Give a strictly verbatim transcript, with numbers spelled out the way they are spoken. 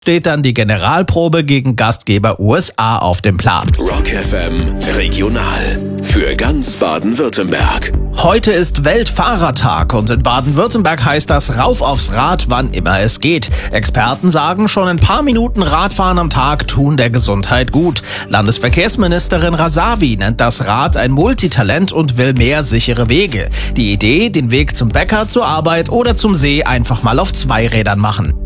steht dann die Generalprobe gegen Gastgeber U S A auf dem Plan. Rock F M Regional für ganz Baden-Württemberg. Heute ist Weltfahrertag und in Baden-Württemberg heißt das rauf aufs Rad, wann immer es geht. Experten sagen, schon ein paar Minuten Radfahren am Tag tun der Gesundheit gut. Landesverkehrsministerin Rasavi nennt das Rad ein Multitalent und will mehr sichere Wege. Die Idee, den Weg zum Bäcker, zur Arbeit oder zum See einfach mal auf zwei Rädern machen.